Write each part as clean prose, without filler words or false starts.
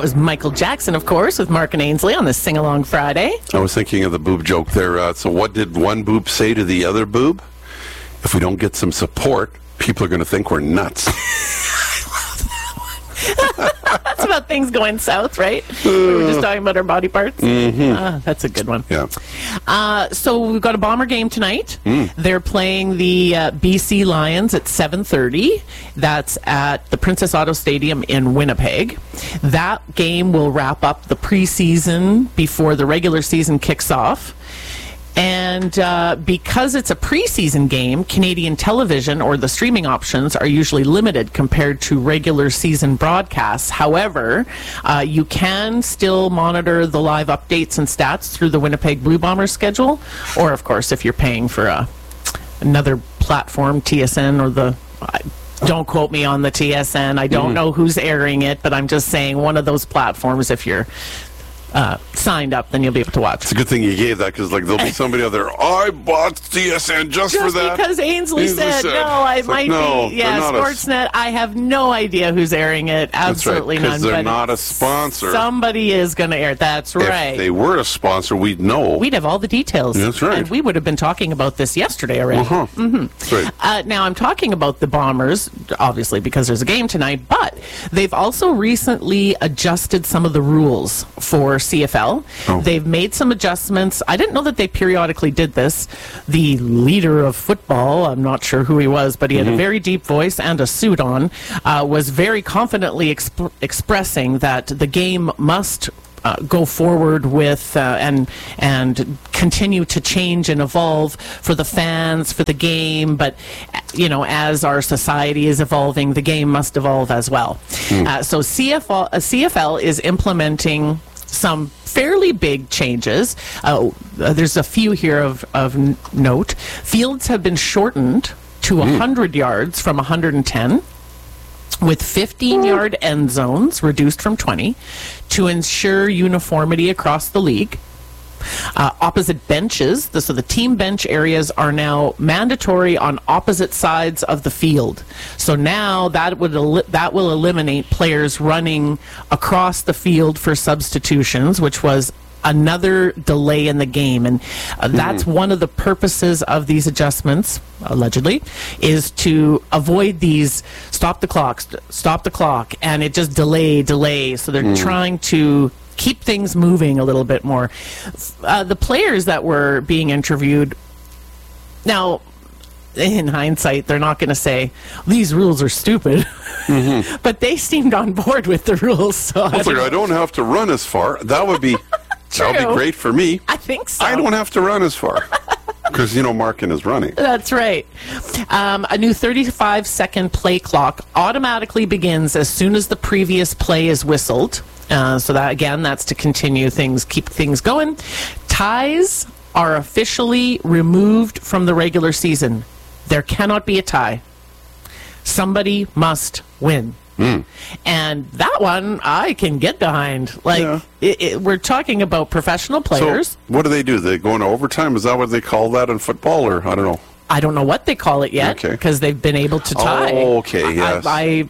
was Michael Jackson, of course, with Mark and Ainsley on the Sing Along Friday. I was thinking of the boob joke there. So what did one boob say to the other boob? If we don't get some support, people are going to think we're nuts. That's about things going south, right? We were just talking about our body parts. That's a good one. Yeah. So we've got a Bomber game tonight. They're playing the BC Lions at 7:30. That's at the Princess Auto Stadium in Winnipeg. That game will wrap up the preseason before the regular season kicks off. And because it's a preseason game, Canadian television or the streaming options are usually limited compared to regular season broadcasts. However, you can still monitor the live updates and stats through the Winnipeg Blue Bombers schedule. Or, of course, if you're paying for another platform, TSN or the... Don't quote me on the TSN. I don't know who's airing it, but I'm just saying one of those platforms, if you're signed up, then you'll be able to watch. It's a good thing you gave that, because there'll be somebody out there, I bought TSN just for that. Because Ainsley said, no, I might be. Yeah, Sportsnet, I have no idea who's airing it. Absolutely none. Because they're not a sponsor. Somebody is going to air it. That's right. If they were a sponsor, we'd know. We'd have all the details. That's right. And we would have been talking about this yesterday already. That's right. Now, I'm talking about the Bombers, obviously, because there's a game tonight, but they've also recently adjusted some of the rules for CFL. They've made some adjustments. I didn't know that they periodically did this. The leader of football, I'm not sure who he was, but he had a very deep voice and a suit on, was very confidently expressing that the game must go forward with and continue to change and evolve for the fans, for the game. But, you know, as our society is evolving, the game must evolve as well. So CFL is implementing some fairly big changes. There's a few here of note. Fields have been shortened to 100 yards from 110, with 15-yard end zones reduced from 20 to ensure uniformity across the league. Opposite benches, so the team bench areas are now mandatory on opposite sides of the field. So now that will eliminate players running across the field for substitutions, which was another delay in the game. And that's one of the purposes of these adjustments, allegedly, is to avoid these stop the clock, and it just delay. So they're trying to keep things moving a little bit more. The players that were being interviewed, now, in hindsight, they're not going to say, these rules are stupid. But they seemed on board with the rules. So I don't have to run as far. That would be... That would be great for me. I think so. I don't have to run as far. Because, you know, Markin is running. That's right. A new 35-second play clock automatically begins as soon as the previous play is whistled. So that, again, that's to continue things, keep things going. Ties are officially removed from the regular season. There cannot be a tie. Somebody must win. And that one I can get behind. We're talking about professional players. So what do? They go into overtime? Is that what they call that in football, or I don't know? I don't know what they call it yet, because they've been able to tie. Oh, okay, yes. I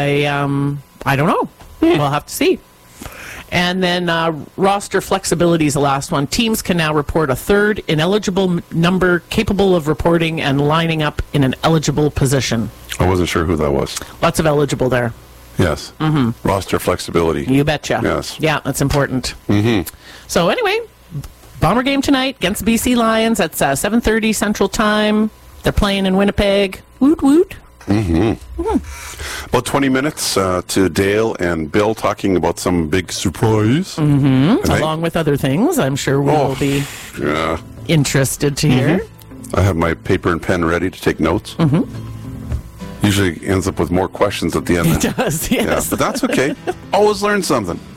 don't know. We'll have to see. And then roster flexibility is the last one. Teams can now report a third ineligible number capable of reporting and lining up in an eligible position. I wasn't sure who that was. Lots of eligible there. Yes. Roster flexibility. You betcha. Yes. Yeah, that's important. So anyway, Bomber game tonight against the BC Lions. That's 7:30 Central Time. They're playing in Winnipeg. Woot woot. About 20 minutes to Dale and Bill talking about some big surprise. Along with other things, I'm sure we will be interested to hear. I have my paper and pen ready to take notes. Usually ends up with more questions at the end. It does, yes. Yeah, but that's okay. Always learn something.